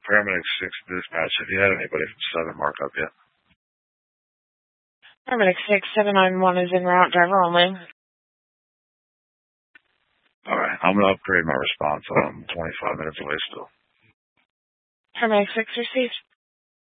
Paramedic 6 dispatch. Have you had anybody from 7 mark up yet? Paramedic 6791 is en route, driver only. Alright, I'm going to upgrade my response. I'm 25 minutes away still. Paramedic 6 received.